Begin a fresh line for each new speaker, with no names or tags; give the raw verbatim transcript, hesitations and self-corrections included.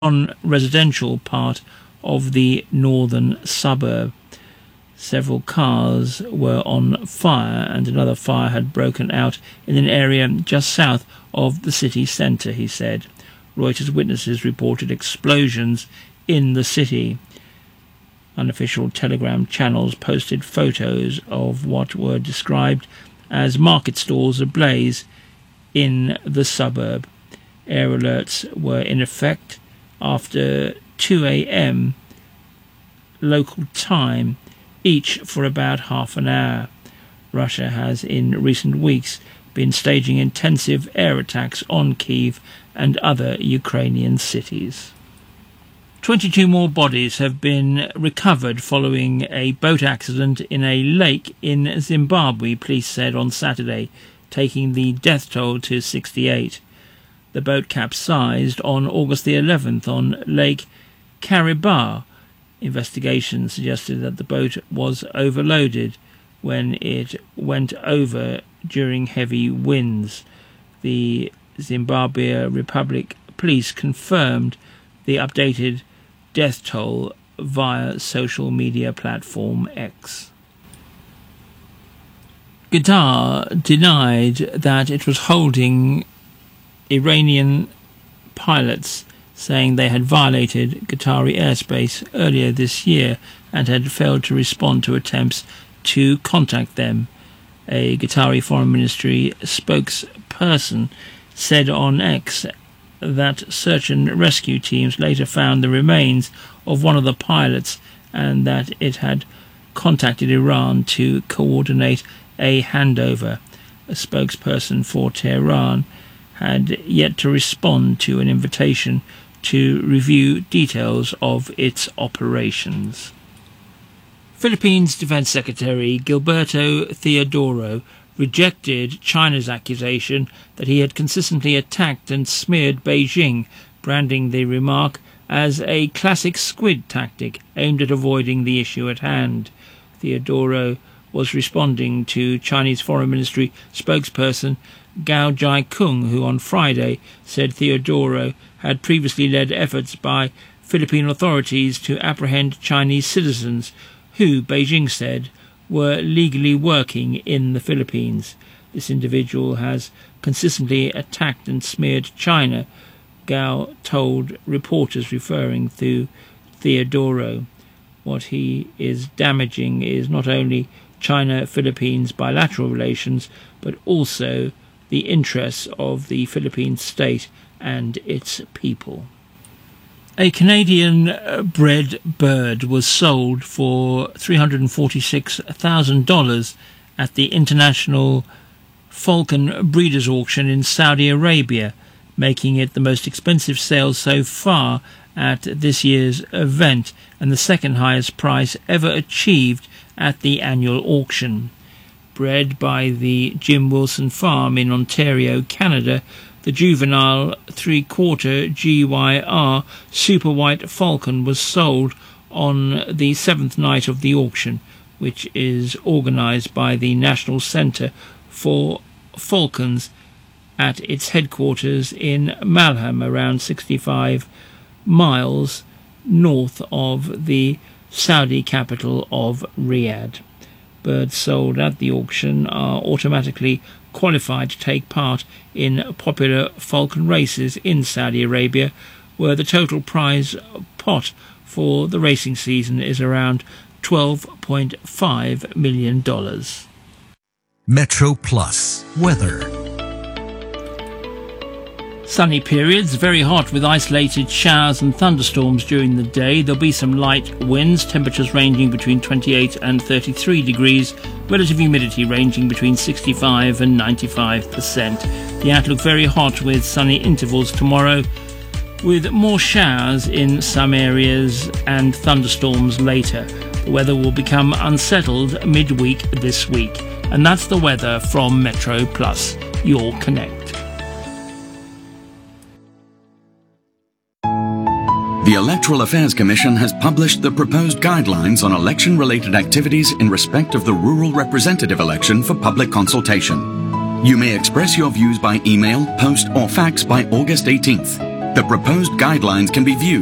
non-residential part of the northern suburb. Several cars were on fire and another fire had broken out in an area just south of the city centre, he said. Reuters witnesses reported explosions in the city. Unofficial Telegram channels posted photos of what were described as market stalls ablaze in the suburb. Air alerts were in effect after two a m local time, each for about half an hour. Russia has in recent weeks been staging intensive air attacks on Kyiv and other Ukrainian cities. twenty-two more bodies have been recovered following a boat accident in a lake in Zimbabwe, police said on Saturday, taking the death toll to sixty-eight. The boat capsized on August the eleventh on Lake Kariba. Investigations suggested that the boat was overloaded when it went over during heavy winds. The Zimbabwe Republic Police confirmed the updated death toll via social media platform X. Qatar denied that it was holding Iranian pilots, saying they had violated Qatari airspace earlier this year and had failed to respond to attempts to contact them. A Qatari Foreign Ministry spokesperson said on X that search and rescue teams later found the remains of one of the pilots and that it had contacted Iran to coordinate a handover. A spokesperson for Tehran had yet to respond to an invitation to review details of its operations. Philippines Defense Secretary Gilberto Teodoro rejected China's accusation that he had consistently attacked and smeared Beijing, branding the remark as a classic squid tactic aimed at avoiding the issue at hand. Teodoro was responding to Chinese Foreign Ministry spokesperson Gao Jiakun, who on Friday said Teodoro had previously led efforts by Philippine authorities to apprehend Chinese citizens who, Beijing said, were legally working in the Philippines. This individual has consistently attacked and smeared China, Gao told reporters, referring to Teodoro. What he is damaging is not only China-Philippines bilateral relations, but also the interests of the Philippine state and its people. A Canadian-bred bird was sold for three hundred forty-six thousand dollars at the International Falcon Breeders' Auction in Saudi Arabia, making it the most expensive sale so far at this year's event and the second highest price ever achieved at the annual auction. Bred by the Jim Wilson Farm in Ontario, Canada, the juvenile three-quarter G Y R Super White Falcon was sold on the seventh night of the auction, which is organised by the National Centre for Falcons at its headquarters in Malham, around sixty-five miles north of the Saudi capital of Riyadh. Birds sold at the auction are automatically qualified to take part in popular falcon races in Saudi Arabia, where the total prize pot for the racing season is around twelve point five million dollars.
Metro Plus weather.
Sunny periods, very hot with isolated showers and thunderstorms during the day. There'll be some light winds, temperatures ranging between twenty-eight and thirty-three degrees, relative humidity ranging between sixty-five and ninety-five percent. The outlook very hot with sunny intervals tomorrow, with more showers in some areas and thunderstorms later. The weather will become unsettled midweek this week. And that's the weather from Metro Plus, your Connect.
The Electoral Affairs Commission has published the proposed guidelines on election-related activities in respect of the rural representative election for public consultation. You may express your views by email, post or fax by August eighteenth. The proposed guidelines can be viewed